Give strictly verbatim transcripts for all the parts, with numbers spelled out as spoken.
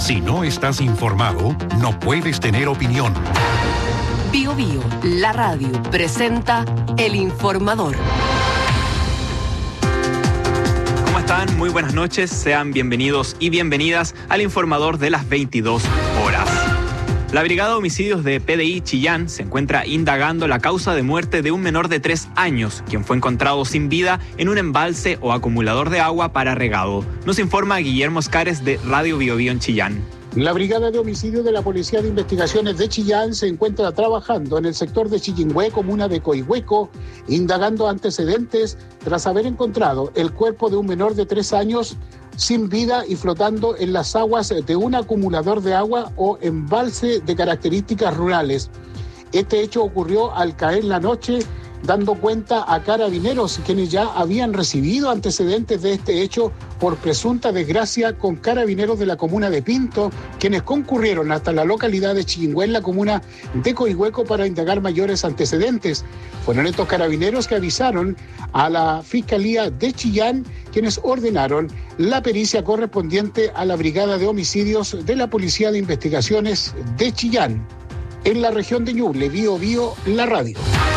Si no estás informado, no puedes tener opinión. Bio Bio, la radio, presenta El Informador. ¿Cómo están? Muy buenas noches. Sean bienvenidos y bienvenidas al Informador de las veintidós horas. La Brigada de Homicidios de P D I Chillán se encuentra indagando la causa de muerte de un menor de tres años, quien fue encontrado sin vida en un embalse o acumulador de agua para regado. Nos informa Guillermo Oscares de Radio Bio Bio en Chillán. La Brigada de Homicidios de la Policía de Investigaciones de Chillán se encuentra trabajando en el sector de Chillingüe, comuna de Coihueco, indagando antecedentes tras haber encontrado el cuerpo de un menor de tres años sin vida y flotando en las aguas de un acumulador de agua o embalse de características rurales. Este hecho ocurrió al caer la noche, dando cuenta a Carabineros, quienes ya habían recibido antecedentes de este hecho por presunta desgracia con Carabineros de la comuna de Pinto, quienes concurrieron hasta la localidad de Chillingüe, en la comuna de Coihueco, para indagar mayores antecedentes. Fueron estos Carabineros que avisaron a la Fiscalía de Chillán, quienes ordenaron la pericia correspondiente a la Brigada de Homicidios de la Policía de Investigaciones de Chillán. En la región de Ñuble, Bio Bio, la radio.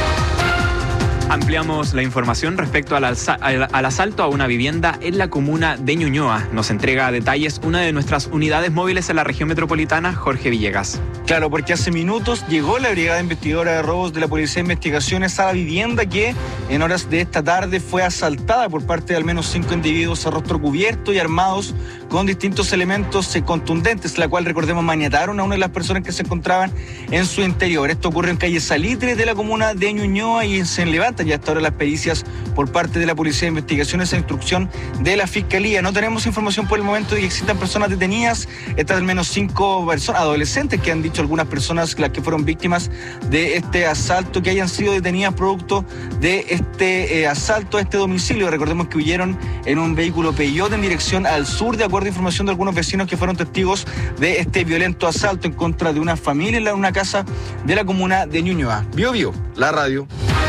Ampliamos la información respecto al, alza, al, al asalto a una vivienda en la comuna de Ñuñoa. Nos entrega detalles una de nuestras unidades móviles en la región metropolitana, Jorge Villegas. Claro, porque hace minutos llegó la Brigada Investigadora de Robos de la Policía de Investigaciones a la vivienda que en horas de esta tarde fue asaltada por parte de al menos cinco individuos a rostro cubierto y armados con distintos elementos contundentes, la cual, recordemos, maniataron a una de las personas que se encontraban en su interior. Esto ocurrió en calle Salitre de la comuna de Ñuñoa y se levantan ya hasta ahora las pericias por parte de la Policía de Investigaciones a instrucción de la Fiscalía. No tenemos información por el momento de que existan personas detenidas. Estas al menos cinco personas, adolescentes, que han dicho algunas personas, las que fueron víctimas de este asalto, que hayan sido detenidas producto de este eh, asalto a este domicilio. Recordemos que huyeron en un vehículo Peugeot en dirección al sur, de acuerdo a información de algunos vecinos que fueron testigos de este violento asalto en contra de una familia en una casa de la comuna de Ñuñoa. Bio Bio, la radio.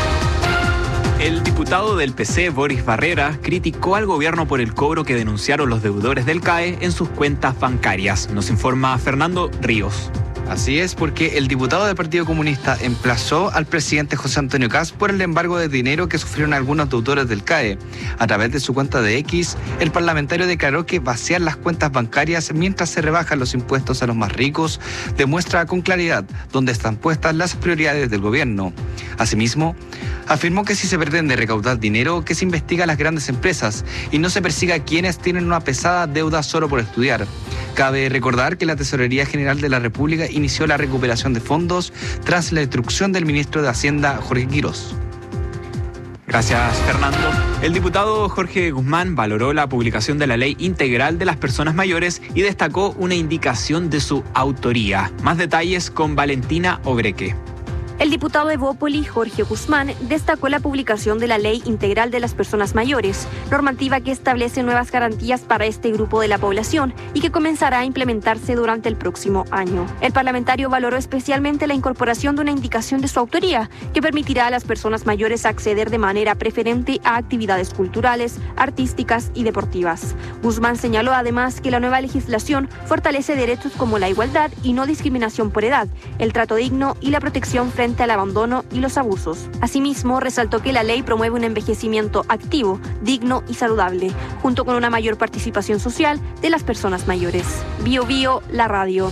El diputado del P C, Boris Barrera, criticó al gobierno por el cobro que denunciaron los deudores del C A E en sus cuentas bancarias. Nos informa Fernando Ríos. Así es, porque el diputado del Partido Comunista emplazó al presidente José Antonio Kast por el embargo de dinero que sufrieron algunos deudores del C A E. A través de su cuenta de X, el parlamentario declaró que vaciar las cuentas bancarias mientras se rebajan los impuestos a los más ricos demuestra con claridad dónde están puestas las prioridades del gobierno. Asimismo, afirmó que si se pretende recaudar dinero, que se investiga a las grandes empresas y no se persiga a quienes tienen una pesada deuda solo por estudiar. Cabe recordar que la Tesorería General de la República inició la recuperación de fondos tras la instrucción del ministro de Hacienda, Jorge Quirós. Gracias, Fernando. El diputado Jorge Guzmán valoró la publicación de la Ley Integral de las Personas Mayores y destacó una indicación de su autoría. Más detalles con Valentina Obreque. El diputado de Bópoli, Jorge Guzmán, destacó la publicación de la Ley Integral de las Personas Mayores, normativa que establece nuevas garantías para este grupo de la población y que comenzará a implementarse durante el próximo año. El parlamentario valoró especialmente la incorporación de una indicación de su autoría, que permitirá a las personas mayores acceder de manera preferente a actividades culturales, artísticas y deportivas. Guzmán señaló además que la nueva legislación fortalece derechos como la igualdad y no discriminación por edad, el trato digno y la protección frente al abandono y los abusos. Asimismo, resaltó que la ley promueve un envejecimiento activo, digno y saludable, junto con una mayor participación social de las personas mayores. Bio Bio, la radio.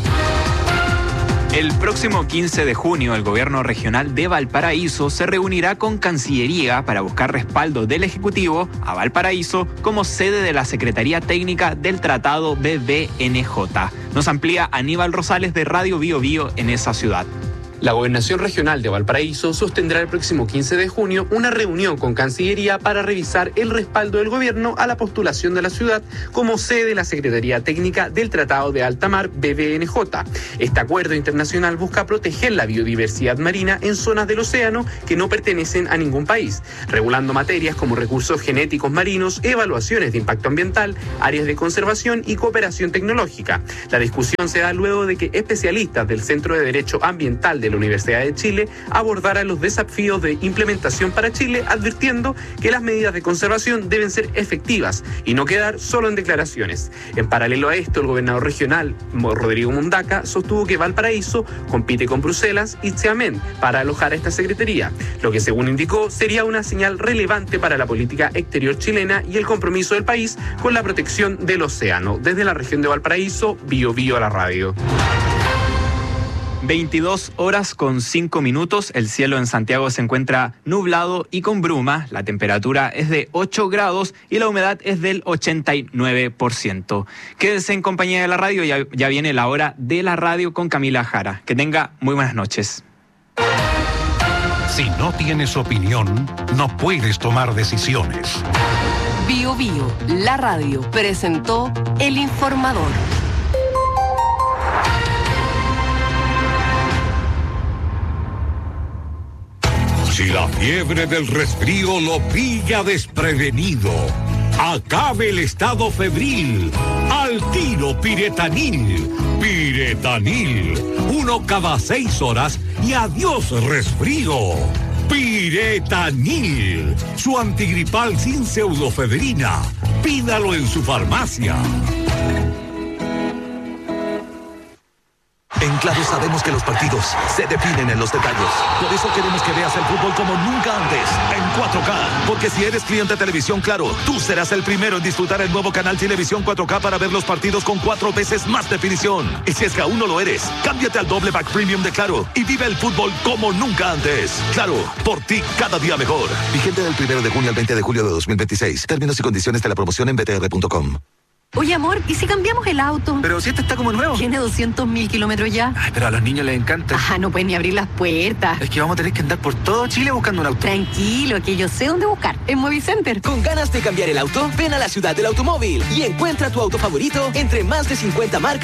El próximo quince de junio, el gobierno regional de Valparaíso se reunirá con Cancillería para buscar respaldo del Ejecutivo a Valparaíso como sede de la Secretaría Técnica del Tratado B B N J. Nos amplía Aníbal Rosales de Radio Bio Bio en esa ciudad. La Gobernación Regional de Valparaíso sostendrá el próximo quince de junio una reunión con Cancillería para revisar el respaldo del gobierno a la postulación de la ciudad como sede de la Secretaría Técnica del Tratado de Alta Mar B B N J. Este acuerdo internacional busca proteger la biodiversidad marina en zonas del océano que no pertenecen a ningún país, regulando materias como recursos genéticos marinos, evaluaciones de impacto ambiental, áreas de conservación y cooperación tecnológica. La discusión se da luego de que especialistas del Centro de Derecho Ambiental de la Universidad de Chile abordara los desafíos de implementación para Chile, advirtiendo que las medidas de conservación deben ser efectivas y no quedar solo en declaraciones. En paralelo a esto, el gobernador regional, Rodrigo Mundaca, sostuvo que Valparaíso compite con Bruselas y Xiamen para alojar a esta secretaría, lo que según indicó sería una señal relevante para la política exterior chilena y el compromiso del país con la protección del océano. Desde la región de Valparaíso, Bio Bio a la radio. veintidós horas con cinco minutos, el cielo en Santiago se encuentra nublado y con bruma, la temperatura es de ocho grados y la humedad es del ochenta y nueve por ciento. Quédense en compañía de la radio, ya, ya viene la hora de la radio con Camila Jara. Que tenga muy buenas noches. Si no tienes opinión, no puedes tomar decisiones. Bio Bio, la radio, presentó El Informador. Si la fiebre del resfrío lo pilla desprevenido, acabe el estado febril. Al tiro Piretanil. Piretanil. Uno cada seis horas y adiós resfrío. Piretanil. Su antigripal sin pseudofedrina. Pídalo en su farmacia. En Claro sabemos que los partidos se definen en los detalles. Por eso queremos que veas el fútbol como nunca antes, en cuatro K. Porque si eres cliente de Televisión Claro, tú serás el primero en disfrutar el nuevo canal Televisión cuatro K para ver los partidos con cuatro veces más definición. Y si es que aún no lo eres, cámbiate al doble pack premium de Claro y vive el fútbol como nunca antes. Claro, por ti cada día mejor. Vigente del primero de junio al veinte de julio de dos mil veintiséis. Términos y condiciones de la promoción en b t r punto com. Oye, amor, ¿y si cambiamos el auto? Pero si este está como nuevo. Tiene doscientos mil kilómetros ya. Ay, pero a los niños les encanta. Ah, no pueden ni abrir las puertas. Es que vamos a tener que andar por todo Chile buscando un auto. Tranquilo, que yo sé dónde buscar. En Movicenter. ¿Con ganas de cambiar el auto? Ven a la ciudad del automóvil y encuentra tu auto favorito entre más de cincuenta marcas